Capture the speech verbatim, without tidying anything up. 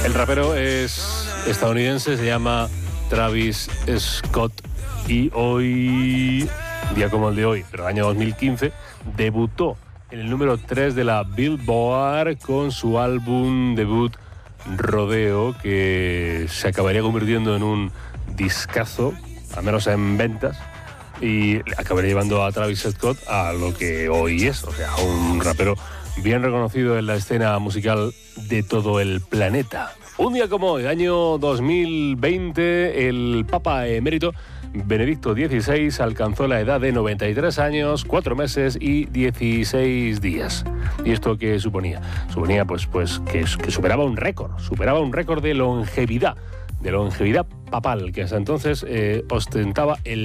El rapero es estadounidense, se llama Travis Scott y hoy, día como el de hoy, pero año dos mil quince, debutó en el número tres de la Billboard con su álbum debut Rodeo, que se acabaría convirtiendo en un discazo, al menos en ventas, y acabaría llevando a Travis Scott a lo que hoy es, o sea, un rapero bien reconocido en la escena musical de todo el planeta. Un día como hoy, año dos mil veinte, el Papa Emérito Benedicto dieciséis alcanzó la edad de noventa y tres años, cuatro meses y dieciséis días. ¿Y esto qué suponía? Suponía pues, pues que, que superaba un récord, superaba un récord de longevidad, de longevidad papal, que hasta entonces eh, ostentaba el